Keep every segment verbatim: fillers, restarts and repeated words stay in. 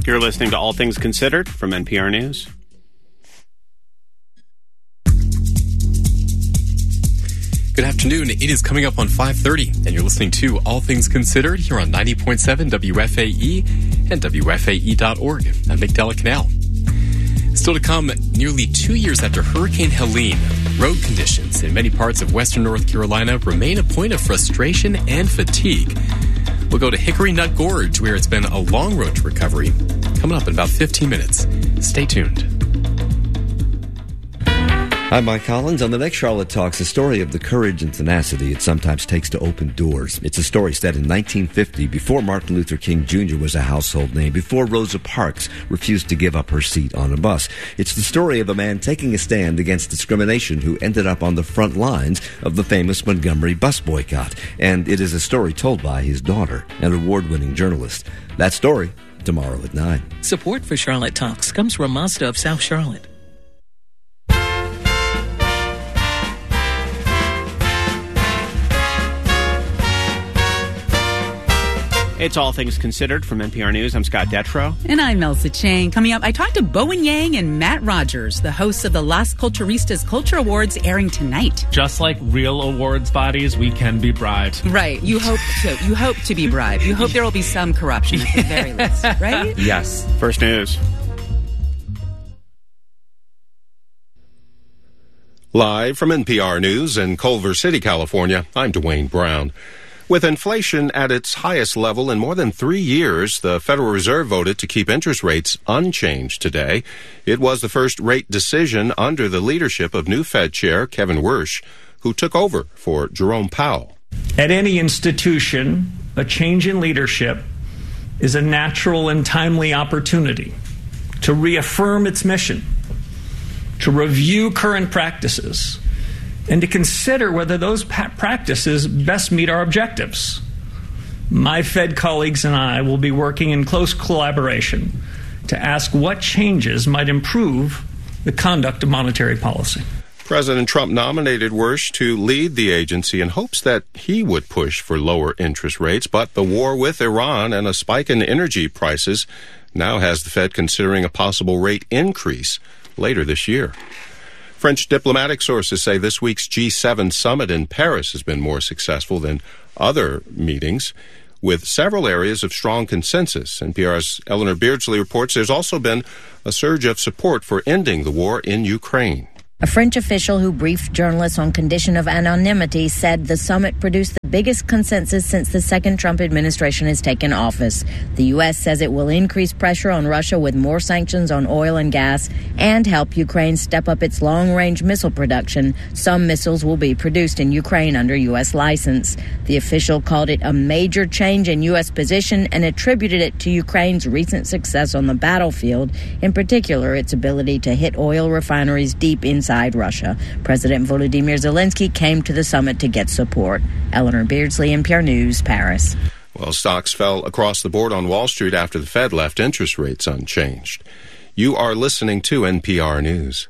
You're listening to All Things Considered from N P R News. Good afternoon. It is coming up on five thirty, and you're listening to All Things Considered here on ninety point seven W F A E and W F A E dot org. I'm Nick Della-Canal. Still to come, nearly two years after Hurricane Helene, road conditions in many parts of western North Carolina remain a point of frustration and fatigue. We'll go to Hickory Nut Gorge, where it's been a long road to recovery. Coming up in about fifteen minutes. Stay tuned. I'm Mike Collins. On the next Charlotte Talks, a story of the courage and tenacity it sometimes takes to open doors. It's a story set in nineteen fifty, before Martin Luther King Junior was a household name, before Rosa Parks refused to give up her seat on a bus. It's the story of a man taking a stand against discrimination who ended up on the front lines of the famous Montgomery bus boycott. And it is a story told by his daughter, an award-winning journalist. That story, tomorrow at nine. Support for Charlotte Talks comes from Mazda of South Charlotte. It's All Things Considered from N P R News. I'm Scott Detrow. And I'm Elsa Chang. Coming up, I talked to Bowen Yang and Matt Rogers, the hosts of the Las Culturistas Culture Awards, airing tonight. Just like real awards bodies, we can be bribed. Right. You hope to. You hope to be bribed. You hope there will be some corruption at the very least, right? Yes. First news. Live from N P R News in Culver City, California, I'm Dwayne Brown. With inflation at its highest level in more than three years, the Federal Reserve voted to keep interest rates unchanged today. It was the first rate decision under the leadership of new Fed Chair Kevin Warsh, who took over for Jerome Powell. At any institution, a change in leadership is a natural and timely opportunity to reaffirm its mission, to review current practices, and to consider whether those pa- practices best meet our objectives. My Fed colleagues and I will be working in close collaboration to ask what changes might improve the conduct of monetary policy. President Trump nominated Warsh to lead the agency in hopes that he would push for lower interest rates, but the war with Iran and a spike in energy prices now has the Fed considering a possible rate increase later this year. French diplomatic sources say this week's G seven summit in Paris has been more successful than other meetings, with several areas of strong consensus. N P R's Eleanor Beardsley reports there's also been a surge of support for ending the war in Ukraine. A French official who briefed journalists on condition of anonymity said the summit produced the biggest consensus since the second Trump administration has taken office. The U S says it will increase pressure on Russia with more sanctions on oil and gas and help Ukraine step up its long-range missile production. Some missiles will be produced in Ukraine under U S license. The official called it a major change in U S position and attributed it to Ukraine's recent success on the battlefield, in particular its ability to hit oil refineries deep inside Russia. President Volodymyr Zelensky came to the summit to get support. Eleanor Beardsley, N P R News, Paris. Well, stocks fell across the board on Wall Street after the Fed left interest rates unchanged. You are listening to N P R News.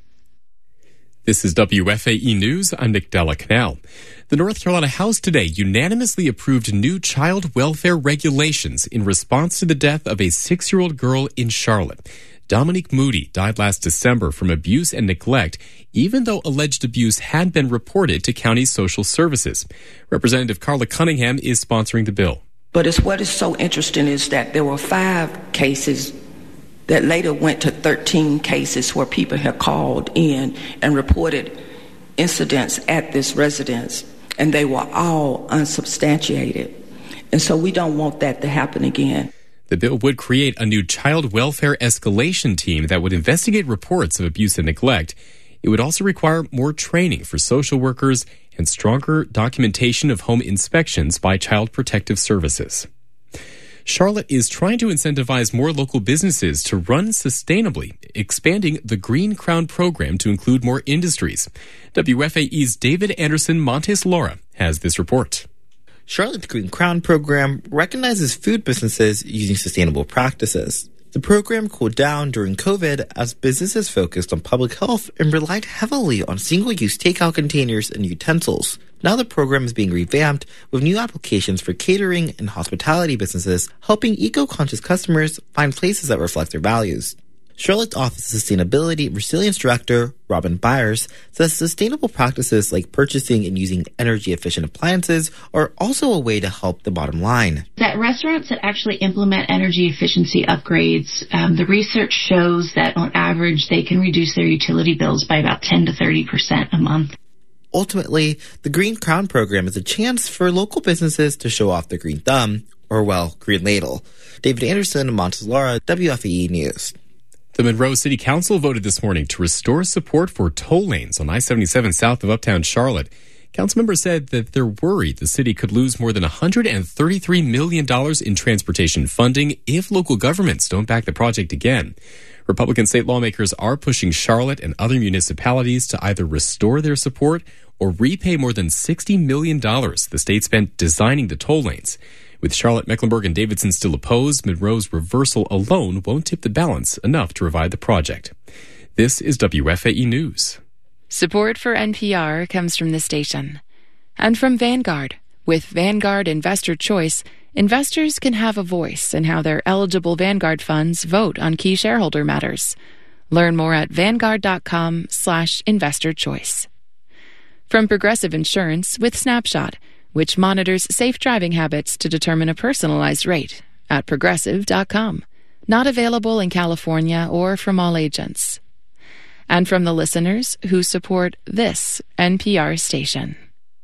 This is W F A E News. I'm Nick Della-Canal. The North Carolina House today unanimously approved new child welfare regulations in response to the death of a six-year-old girl in Charlotte. Dominique Moody died last December from abuse and neglect, even though alleged abuse had been reported to county social services. Representative Carla Cunningham is sponsoring the bill. But it's what is so interesting is that there were five cases that later went to thirteen cases where people had called in and reported incidents at this residence, and they were all unsubstantiated. And so we don't want that to happen again. The bill would create a new child welfare escalation team that would investigate reports of abuse and neglect. It would also require more training for social workers and stronger documentation of home inspections by Child Protective Services. Charlotte is trying to incentivize more local businesses to run sustainably, expanding the Green Crown program to include more industries. W F A E's David Anderson Montes Laura has this report. Charlotte's Green Crown program recognizes food businesses using sustainable practices. The program cooled down during COVID as businesses focused on public health and relied heavily on single-use takeout containers and utensils. Now the program is being revamped with new applications for catering and hospitality businesses, helping eco-conscious customers find places that reflect their values. Charlotte's Office of Sustainability Resilience Director, Robin Byers, says sustainable practices like purchasing and using energy-efficient appliances are also a way to help the bottom line. That restaurants that actually implement energy efficiency upgrades, um, the research shows that on average they can reduce their utility bills by about ten to thirty percent a month. Ultimately, the Green Crown program is a chance for local businesses to show off their green thumb, or, well, green ladle. David Anderson, Montes Laura, W F A E News. The Monroe City Council voted this morning to restore support for toll lanes on I seventy-seven south of uptown Charlotte. Council members said that they're worried the city could lose more than one hundred thirty-three million dollars in transportation funding if local governments don't back the project again. Republican state lawmakers are pushing Charlotte and other municipalities to either restore their support or repay more than sixty million dollars the state spent designing the toll lanes. With Charlotte, Mecklenburg, and Davidson still opposed, Monroe's reversal alone won't tip the balance enough to revive the project. This is W F A E News. Support for N P R comes from the station and from Vanguard. With Vanguard Investor Choice, investors can have a voice in how their eligible Vanguard funds vote on key shareholder matters. Learn more at vanguard.com slash investor choice. From Progressive Insurance with Snapshot, which monitors safe driving habits to determine a personalized rate at progressive dot com. Not available in California or from all agents. And from the listeners who support this N P R station.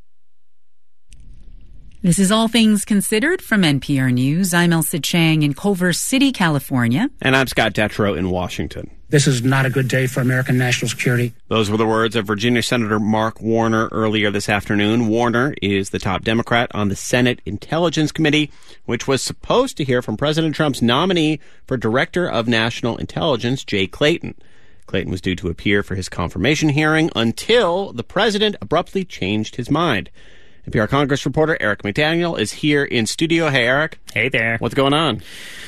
This is All Things Considered from N P R News. I'm Elsa Chang in Culver City, California. And I'm Scott Detrow in Washington. This is not a good day for American national security. Those were the words of Virginia Senator Mark Warner earlier this afternoon. Warner is the top Democrat on the Senate Intelligence Committee, which was supposed to hear from President Trump's nominee for Director of National Intelligence, Jay Clayton. Clayton was due to appear for his confirmation hearing until the president abruptly changed his mind. N P R Congress reporter Eric McDaniel is here in studio. Hey, Eric. Hey there. What's going on?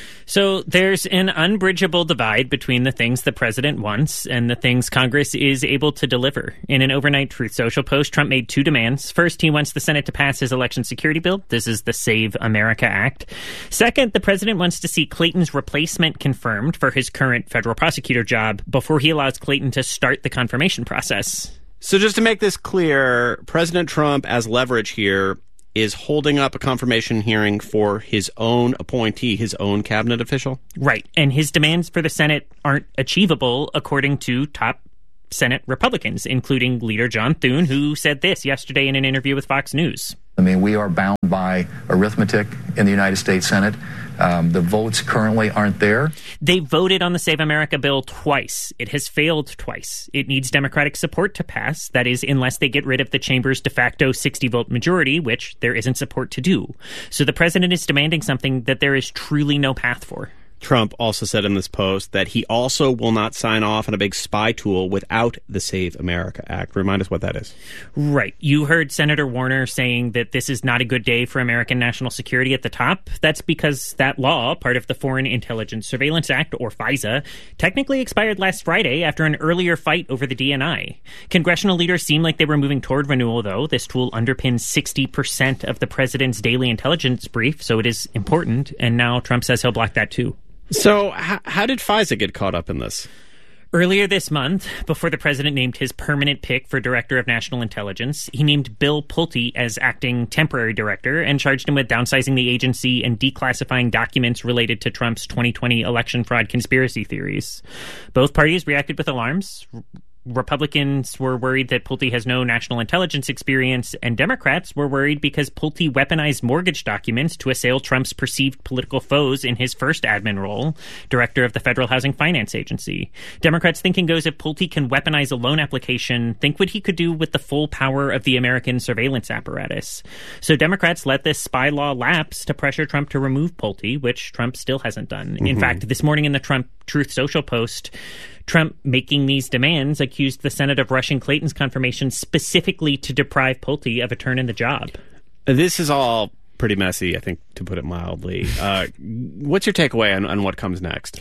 So there's an unbridgeable divide between the things the president wants and the things Congress is able to deliver. In an overnight Truth Social post, Trump made two demands. First, he wants the Senate to pass his election security bill. This is the Save America Act. Second, the president wants to see Clayton's replacement confirmed for his current federal prosecutor job before he allows Clayton to start the confirmation process. So just to make this clear, President Trump, as leverage here, is holding up a confirmation hearing for his own appointee, his own cabinet official? Right. And his demands for the Senate aren't achievable, according to top Senate Republicans, including Leader John Thune, who said this yesterday in an interview with Fox News. I mean, we are bound by arithmetic in the United States Senate. Um, the votes currently aren't there. They voted on the Save America bill twice. It has failed twice. It needs Democratic support to pass. That is, unless they get rid of the chamber's de facto sixty-vote majority, which there isn't support to do. So the president is demanding something that there is truly no path for. Trump also said in this post that he also will not sign off on a big spy tool without the Save America Act. Remind us what that is. Right. You heard Senator Warner saying that this is not a good day for American national security at the top. That's because that law, part of the Foreign Intelligence Surveillance Act, or FISA, technically expired last Friday after an earlier fight over the D N I. Congressional leaders seem like they were moving toward renewal, though. This tool underpins sixty percent of the president's daily intelligence brief, so it is important. And now Trump says he'll block that, too. So how, how did FISA get caught up in this? Earlier this month, before the president named his permanent pick for Director of National Intelligence, he named Bill Pulte as acting temporary director and charged him with downsizing the agency and declassifying documents related to Trump's twenty twenty election fraud conspiracy theories. Both parties reacted with alarms. Republicans were worried that Pulte has no national intelligence experience, and Democrats were worried because Pulte weaponized mortgage documents to assail Trump's perceived political foes in his first admin role, director of the Federal Housing Finance Agency. Democrats' thinking goes if Pulte can weaponize a loan application, think what he could do with the full power of the American surveillance apparatus. So Democrats let this spy law lapse to pressure Trump to remove Pulte, which Trump still hasn't done. Mm-hmm. In fact, this morning in the Trump Truth Social post, Trump, making these demands, accused the Senate of rushing Clayton's confirmation specifically to deprive Pulte of a turn in the job. This is all pretty messy, I think, to put it mildly. Uh, what's your takeaway on, on what comes next?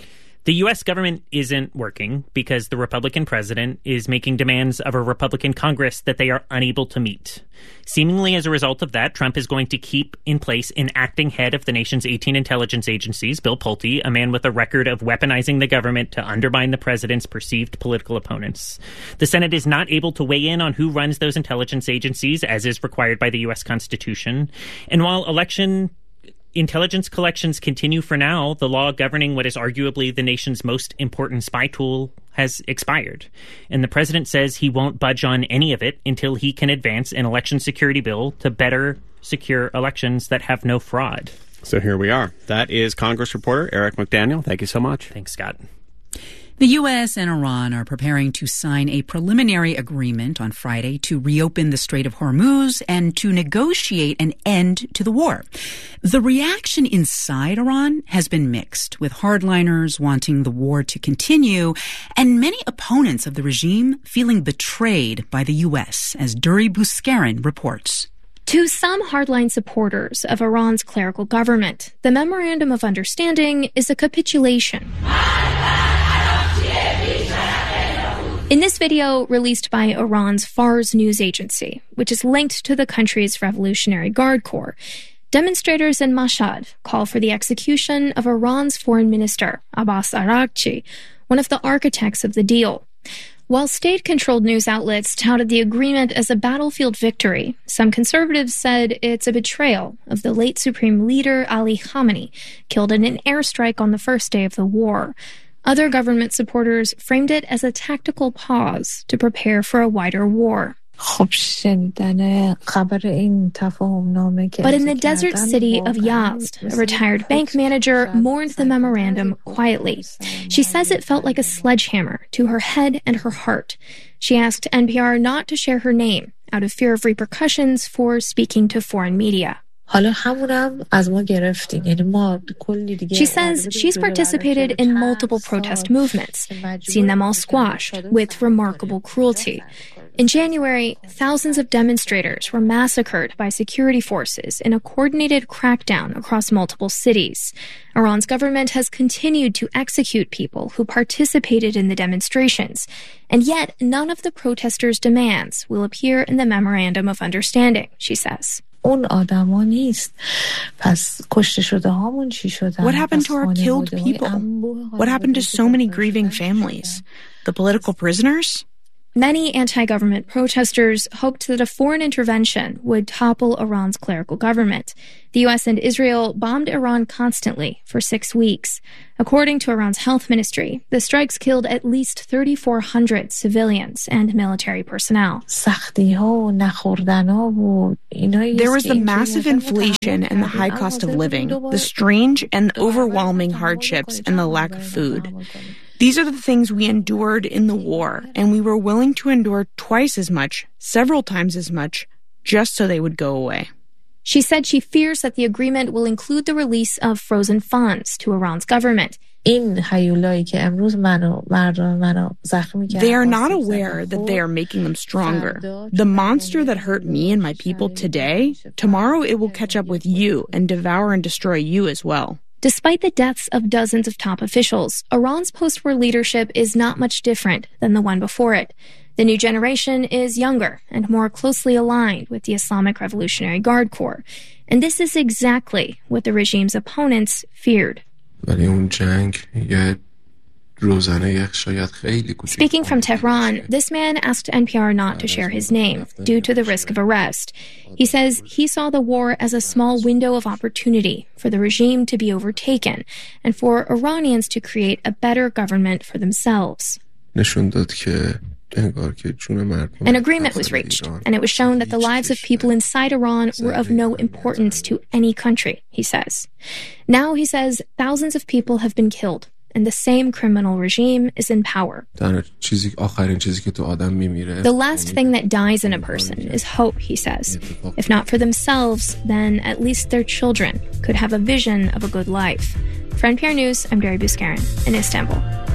The U S government isn't working because the Republican president is making demands of a Republican Congress that they are unable to meet. Seemingly as a result of that, Trump is going to keep in place an acting head of the nation's eighteen intelligence agencies, Bill Pulte, a man with a record of weaponizing the government to undermine the president's perceived political opponents. The Senate is not able to weigh in on who runs those intelligence agencies, as is required by the U S Constitution. And while election intelligence collections continue for now, the law governing what is arguably the nation's most important spy tool has expired. And the president says he won't budge on any of it until he can advance an election security bill to better secure elections that have no fraud. So here we are. That is Congress reporter Eric McDaniel. Thank you so much. Thanks, Scott. The U S and Iran are preparing to sign a preliminary agreement on Friday to reopen the Strait of Hormuz and to negotiate an end to the war. The reaction inside Iran has been mixed, with hardliners wanting the war to continue and many opponents of the regime feeling betrayed by the U S, as Duri Buskarin reports. To some hardline supporters of Iran's clerical government, the Memorandum of Understanding is a capitulation. In this video released by Iran's Fars news agency, which is linked to the country's Revolutionary Guard Corps, demonstrators in Mashhad call for the execution of Iran's foreign minister, Abbas Araghchi, one of the architects of the deal. While state-controlled news outlets touted the agreement as a battlefield victory, some conservatives said it's a betrayal of the late Supreme Leader Ali Khamenei, killed in an airstrike on the first day of the war. Other government supporters framed it as a tactical pause to prepare for a wider war. But in the desert city of Yazd, a retired bank manager mourned the memorandum quietly. She says it felt like a sledgehammer to her head and her heart. She asked N P R not to share her name out of fear of repercussions for speaking to foreign media. She says she's participated in multiple protest movements, seen them all squashed with remarkable cruelty. In January, thousands of demonstrators were massacred by security forces in a coordinated crackdown across multiple cities. Iran's government has continued to execute people who participated in the demonstrations, and yet none of the protesters' demands will appear in the Memorandum of Understanding, she says. What happened to our killed people? What happened to so many grieving families? The political prisoners? Many anti-government protesters hoped that a foreign intervention would topple Iran's clerical government. The U S and Israel bombed Iran constantly for six weeks. According to Iran's health ministry, the strikes killed at least thirty-four hundred civilians and military personnel. There was the massive inflation and the high cost of living, the strange and overwhelming hardships, and the lack of food. These are the things we endured in the war, and we were willing to endure twice as much, several times as much, just so they would go away. She said she fears that the agreement will include the release of frozen funds to Iran's government. They are not aware that they are making them stronger. The monster that hurt me and my people today, tomorrow it will catch up with you and devour and destroy you as well. Despite the deaths of dozens of top officials, Iran's post-war leadership is not much different than the one before it. The new generation is younger and more closely aligned with the Islamic Revolutionary Guard Corps. And this is exactly what the regime's opponents feared. Speaking from Tehran, this man asked N P R not to share his name due to the risk of arrest. He says he saw the war as a small window of opportunity for the regime to be overtaken and for Iranians to create a better government for themselves. An agreement was reached, and it was shown that the lives of people inside Iran were of no importance to any country, he says. Now, he says, thousands of people have been killed, and the same criminal regime is in power. The last thing that dies in a person is hope, he says. If not for themselves, then at least their children could have a vision of a good life. For N P R News, I'm Duri Buskarin in Istanbul.